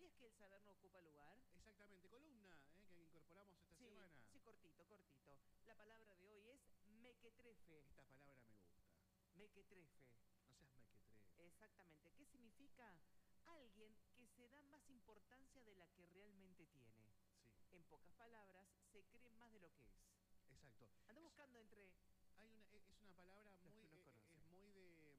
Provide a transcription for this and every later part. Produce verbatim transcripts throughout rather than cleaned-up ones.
¿Sabías que el saber no ocupa lugar? Exactamente, columna ¿eh? que incorporamos esta sí, semana. Sí, cortito, cortito. La palabra de hoy es mequetrefe. Esta palabra me gusta. Mequetrefe. No seas mequetrefe. Exactamente. ¿Qué significa? Alguien que se da más importancia de la que realmente tiene. Sí. En pocas palabras, se cree más de lo que es. Exacto. Ando buscando es, entre... Hay una, es una palabra muy... Los eh, es muy de...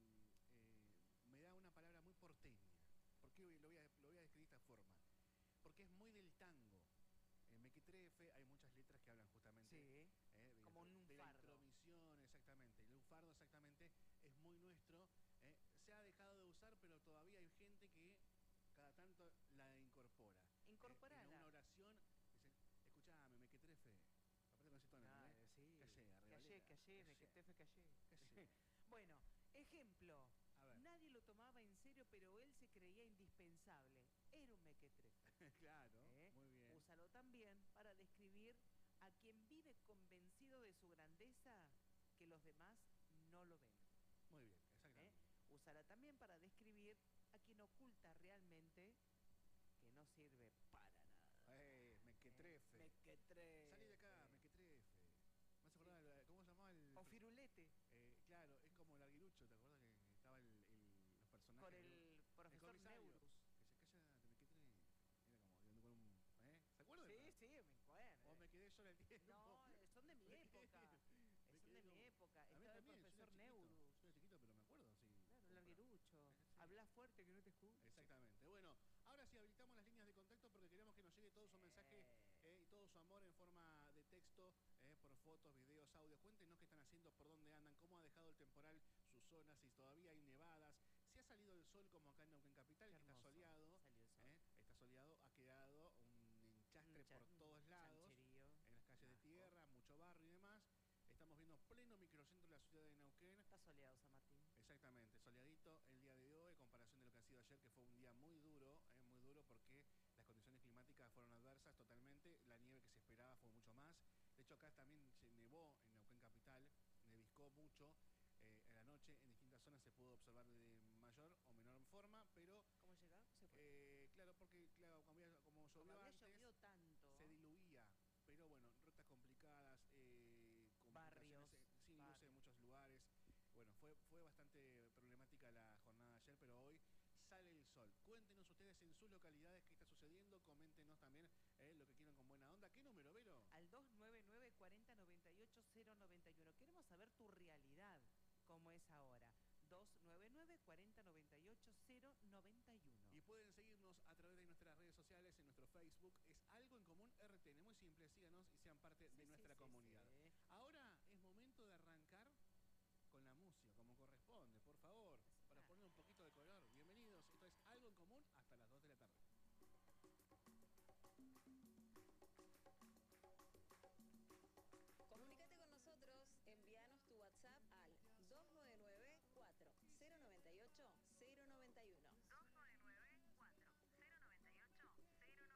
Eh, me da una palabra muy porteña. ¿Por qué lo voy a, lo voy a describir de esta forma? Porque es muy del tango. En mequetrefe hay muchas letras que hablan justamente sí, eh, de, como un lunfardo. De la intromisión, exactamente. El lunfardo exactamente es muy nuestro. Eh, se ha dejado de usar, pero todavía hay gente que cada tanto la incorpora. Incorporala. Eh, en una oración dicen, escuchame, mequetrefe. Aparte con ese tono, ah, ¿eh? Sí. Callé, Callé, callé, mequetrefe, callé. Callé. Bueno, ejemplo. Nadie lo tomaba en serio, pero él se creía indispensable. Era un mequetrefe. Claro, ¿Eh? muy bien. Úsalo también para describir a quien vive convencido de su grandeza que los demás no lo ven. Muy bien, exactamente. ¿Eh? Úsala también para describir a quien oculta realmente que no sirve para nada. Eh, mequetrefe. Eh, mequetrefe. Salí de acá, mequetrefe. Me hace acordar, sí. ¿Cómo se llamaba el...? O firulete. Eh, claro, es como el arguirucho, ¿te acuerdas que estaba el, el, los personajes? Con el profesor el Neurus. Que se calla, mequetrefe. Era como, viendo con un... ¿eh? ¿Se acuerdan? Sí, sí, me acuerdo. O me quedé yo en el tiempo. No, son de mi época. Son de mi época. Estaba el profesor Neurus. Yo era chiquito, pero me acuerdo, sí. Claro, el arguirucho. Sí. Habla fuerte que no te escucho. Exactamente. Bueno, ahora sí habilitamos las líneas de contacto porque queremos que nos llegue todo su mensaje eh, y todo su amor en forma de texto, eh, por fotos, videos, audios. Cuéntenos qué están haciendo, por dónde andan, cómo ha dejado el temporal sus zonas, si todavía hay nevadas, si ha salido el sol como acá en Neuquén Capital, que está soleado. Eh, está soleado, ha quedado un enchastre por todos lados. Chancherío, en las calles de tierra, mucho barrio y demás. Estamos viendo pleno microcentro de la ciudad de Neuquén. Está soleado San Martín. Exactamente, soleadito el día de hoy, en comparación de lo que ha sido ayer, que fue un día muy duro, eh, muy duro porque las condiciones climáticas fueron adversas totalmente, la nieve que se esperaba fue mucho más. De hecho, acá también se nevó en Neuquén Capital, neviscó mucho. Eh, en la noche en distintas zonas se pudo observar de mayor o menor forma, pero... ¿Cómo llegaba? Se fue. Eh, claro, porque claro, como, había, como llovió como había antes, llovido tanto, se diluía. Pero bueno, rutas complicadas, eh, barrios, sin barrios. luces en muchos lugares. Bueno, fue, fue bastante problemática la jornada de ayer, pero hoy sale el sol. Cuéntenos ustedes en sus localidades qué está sucediendo, coméntenos también eh, lo que quieran con buena onda. ¿Qué número, Vero? Al dos nueve nueve, cuarenta, noventa y ocho, cero noventa y uno. Queremos saber tu realidad, cómo es ahora. dos nueve nueve, cuarenta, noventa y ocho, cero noventa y uno. Y pueden seguirnos a través de nuestras redes sociales, en nuestro Facebook, es Algo en Común R T N. Muy simple, síganos y sean parte de